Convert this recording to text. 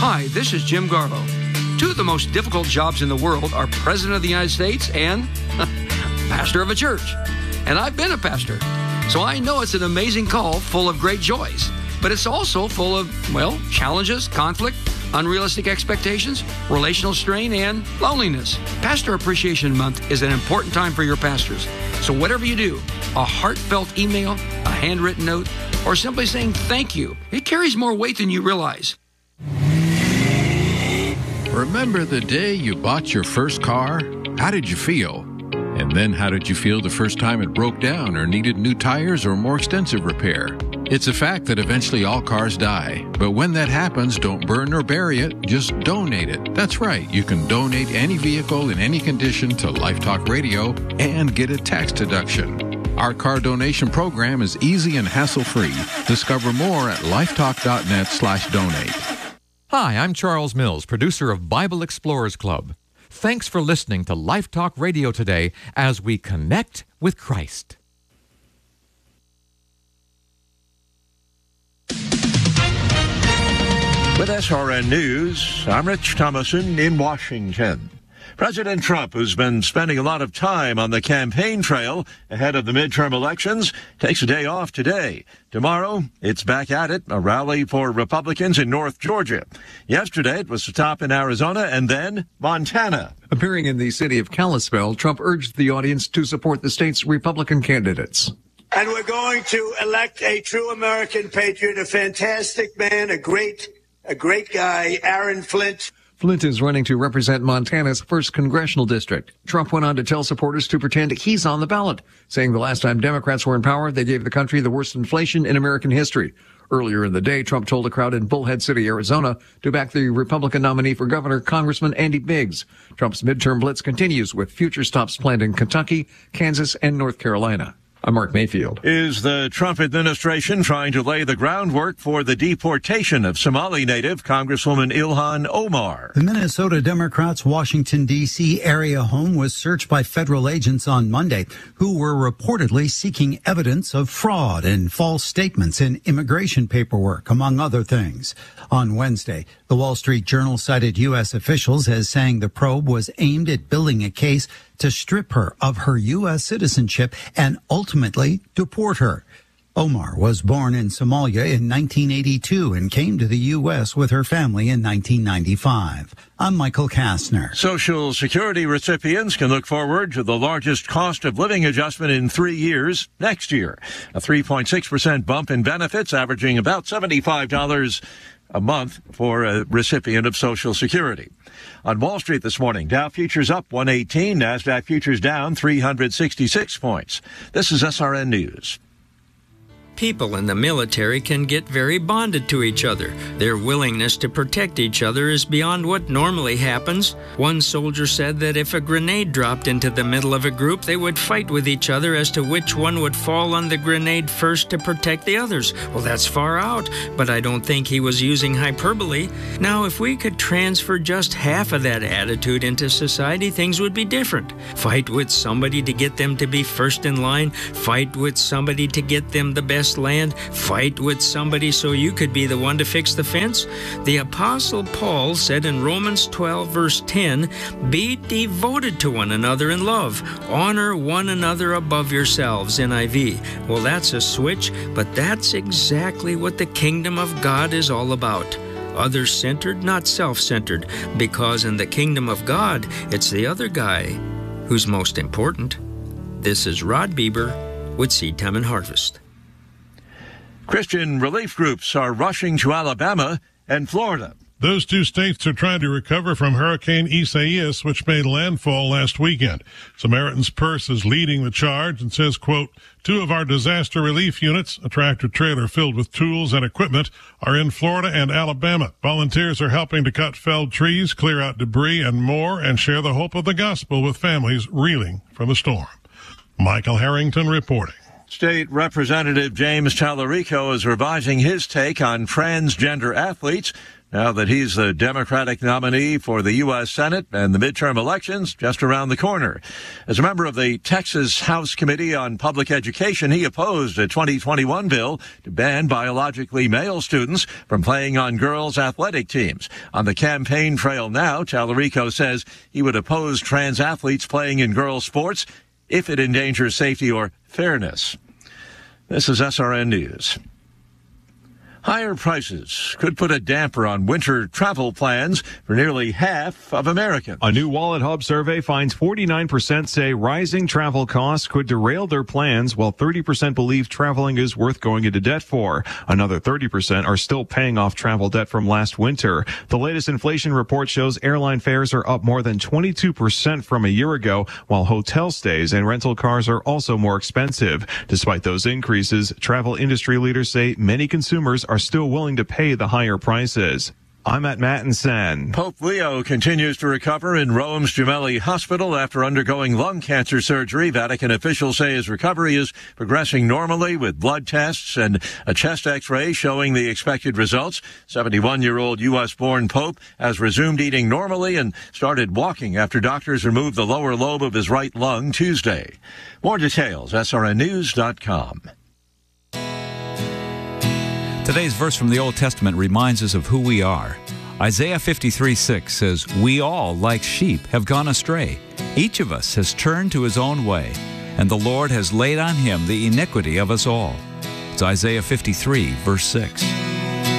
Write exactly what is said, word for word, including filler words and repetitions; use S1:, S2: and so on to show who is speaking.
S1: Hi, this is Jim Garlow. Two of the most difficult jobs in the world are President of the United States and pastor of a church. And I've been a pastor, so I know it's an amazing call full of great joys. But it's also full of, well, challenges, conflict, unrealistic expectations, relational strain, and loneliness. Pastor Appreciation Month is an important time for your pastors. So whatever you do, a heartfelt email, a handwritten note, or simply saying thank you, it carries more weight than you realize.
S2: Remember the day you bought your first car? How did you feel? And then how did you feel the first time it broke down or needed new tires or more extensive repair? It's a fact that eventually all cars die. But when that happens, don't burn or bury it, just donate it. That's right, you can donate any vehicle in any condition to Life Talk Radio and get a tax deduction. Our car donation program is easy and hassle-free. Discover more at lifetalk.net slash donate.
S3: Hi, I'm Charles Mills, producer of Bible Explorers Club. Thanks for listening to Life Talk Radio today as we connect with Christ.
S4: With S R N News, I'm Rich Thomason in Washington. President Trump, who's been spending a lot of time on the campaign trail ahead of the midterm elections, takes a day off today. Tomorrow, it's back at it, a rally for Republicans in North Georgia. Yesterday, it was a stop in Arizona and then Montana.
S5: Appearing in the city of Kalispell, Trump urged the audience to support the state's Republican candidates.
S6: And we're going to elect a true American patriot, a fantastic man, a great, a great guy, Aaron Flint.
S5: Flint is running to represent Montana's first congressional district. Trump went on to tell supporters to pretend he's on the ballot, saying the last time Democrats were in power, they gave the country the worst inflation in American history. Earlier in the day, Trump told a crowd in Bullhead City, Arizona, to back the Republican nominee for governor, Congressman Andy Biggs. Trump's midterm blitz continues with future stops planned in Kentucky, Kansas, and North Carolina. I'm Mark Mayfield.
S4: Is the Trump administration trying to lay the groundwork for the deportation of Somali native Congresswoman Ilhan Omar?
S7: The Minnesota Democrats' Washington, D C area home was searched by federal agents on Monday who were reportedly seeking evidence of fraud and false statements in immigration paperwork, among other things. On Wednesday, the Wall Street Journal cited U S officials as saying the probe was aimed at building a case to strip her of her U S citizenship and ultimately deport her. Omar was born in Somalia in nineteen eighty-two and came to the U S with her family in nineteen ninety-five. I'm Michael Kastner.
S4: Social Security recipients can look forward to the largest cost of living adjustment in three years next year. A three point six percent bump in benefits, averaging about seventy-five dollars a month for a recipient of Social Security. On Wall Street this morning, Dow futures up one eighteen, NASDAQ futures down three hundred sixty-six points. This is S R N News.
S8: People in the military can get very bonded to each other. Their willingness to protect each other is beyond what normally happens. One soldier said that if a grenade dropped into the middle of a group, they would fight with each other as to which one would fall on the grenade first to protect the others. Well, that's far out, but I don't think he was using hyperbole. Now, if we could transfer just half of that attitude into society, things would be different. Fight with somebody to get them to be first in line. Fight with somebody to get them the best land, fight with somebody so you could be the one to fix the fence. The Apostle Paul said in Romans twelve, verse ten, be devoted to one another in love. Honor one another above yourselves, N I V. Well, that's a switch, but that's exactly what the kingdom of God is all about. Others-centered, not self-centered, because in the kingdom of God, it's the other guy who's most important. This is Rod Bieber with Seed Time and Harvest.
S4: Christian relief groups are rushing to Alabama and Florida.
S9: Those two states are trying to recover from Hurricane Isaias, which made landfall last weekend. Samaritan's Purse is leading the charge and says, quote, two of our disaster relief units, a tractor trailer filled with tools and equipment, are in Florida and Alabama. Volunteers are helping to cut felled trees, clear out debris and more, and share the hope of the gospel with families reeling from the storm. Michael Harrington reporting.
S4: State Representative James Tallarico is revising his take on transgender athletes. now that he's the Democratic nominee for the U S Senate and the midterm elections just around the corner. As a member of the Texas House Committee on Public Education, he opposed a twenty twenty-one bill to ban biologically male students from playing on girls' athletic teams. On the campaign trail now, Tallarico says he would oppose trans athletes playing in girls' sports if it endangers safety or fairness. This is S R N News. Higher prices could put a damper on winter travel plans for nearly half of Americans.
S10: A new Wallet Hub survey finds forty-nine percent say rising travel costs could derail their plans, while thirty percent believe traveling is worth going into debt for. Another thirty percent are still paying off travel debt from last winter. The latest inflation report shows airline fares are up more than twenty-two percent from a year ago, while hotel stays and rental cars are also more expensive. Despite those increases, travel industry leaders say many consumers are are still willing to pay the higher prices. I'm at Mattinson.
S4: Pope Leo continues to recover in Rome's Gemelli Hospital after undergoing lung cancer surgery. Vatican officials say his recovery is progressing normally with blood tests and a chest x-ray showing the expected results. seventy-one-year-old U S-born Pope has resumed eating normally and started walking after doctors removed the lower lobe of his right lung Tuesday. More details, S R N news dot com.
S11: Today's verse from the Old Testament reminds us of who we are. Isaiah fifty-three six says, "We all, like sheep, have gone astray. Each of us has turned to his own way, and the Lord has laid on him the iniquity of us all." It's Isaiah fifty-three, verse six.